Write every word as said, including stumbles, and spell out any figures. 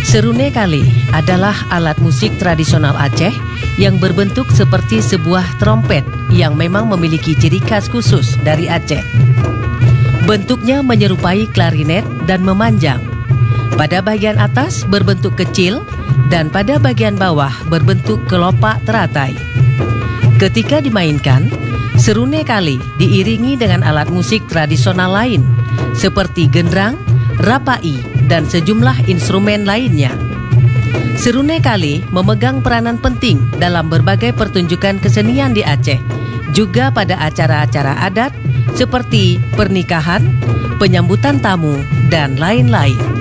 Serune Kali adalah alat musik tradisional Aceh yang berbentuk seperti sebuah trompet yang memang memiliki ciri khas khusus dari Aceh. Bentuknya menyerupai klarinet dan memanjang. Pada bagian atas berbentuk kecil dan pada bagian bawah berbentuk kelopak teratai. Ketika dimainkan, serune Kali diiringi dengan alat musik tradisional lain seperti gendrang, rapai, dan sejumlah instrumen lainnya. Serune Kali memegang peranan penting dalam berbagai pertunjukan kesenian di Aceh, juga pada acara-acara adat seperti pernikahan, penyambutan tamu, dan lain-lain.